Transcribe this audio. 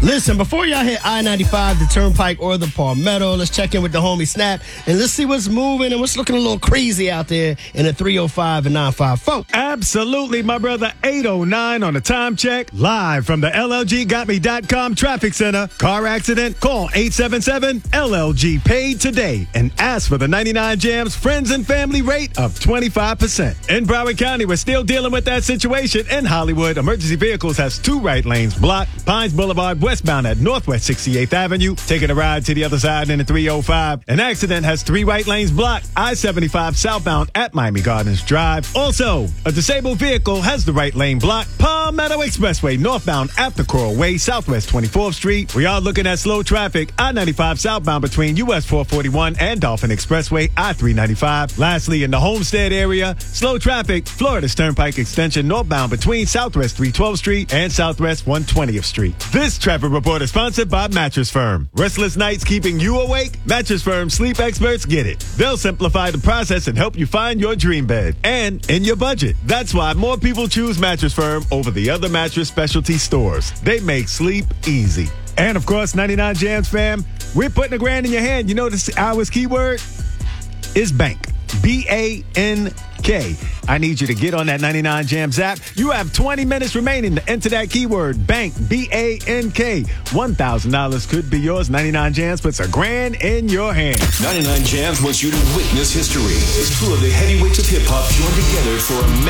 Listen, before y'all hit I-95, the Turnpike, or the Palmetto, let's check in with the homie Snap, and let's see what's moving and what's looking a little crazy out there in the 305 and 954. Absolutely, my brother. 8:09 on the time check. Live from the LLGGotMe.com traffic center. Car accident? Call 877-LLG-PAID today and ask for the 99 Jams friends and family rate of 25%. In Broward County, we're still dealing with that situation. In Hollywood, emergency vehicles has 2 right lanes blocked. Pines Boulevard westbound at Northwest 68th Avenue. Taking a ride to the other side in the 305. An accident has 3 right lanes blocked. I-75 southbound at Miami Gardens Drive. Also, a disabled vehicle has the right lane blocked. Palmetto Expressway northbound after Coral Way, Southwest 24th Street. We are looking at slow traffic. I-95 southbound between US 441 and Dolphin Expressway, I-395. Lastly, in the Homestead area, slow traffic. Florida's Turnpike Extension northbound between Southwest 312th Street and Southwest 120th Street. This traffic report is sponsored by Mattress Firm. Restless nights keeping you awake? Mattress Firm sleep experts get it. They'll simplify the process and help you find your dream bed and in your budget. That's why more people choose Mattress Firm over the other mattress specialty stores. They make sleep easy. And of course, 99 Jams fam, we're putting $1,000 in your hand. You know this hour's keyword is bank. B-A-N-K. I need you to get on that 99 Jams app. You have 20 minutes remaining to enter that keyword, bank, B-A-N-K. $1,000 could be yours. 99 Jams puts $1,000 in your hand. 99 Jams wants you to witness history as 2 of the heavyweights of hip-hop join together for a